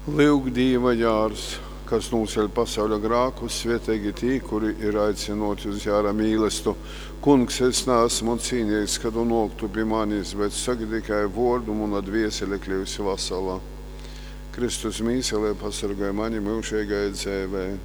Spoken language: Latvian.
Lūk, Dieva jārs, kas nūceļ pasauļa grākus, svētīgi tī, kuri ir aicinoti uz jāra mīlestību. Kungs, es neesmu cīnījies, kad noktu pie manis, bet saka tikai vārdu, un dviesele kļūsi vasalā. Kristus mīselē pasargāja mani mūžīgai dzīvē.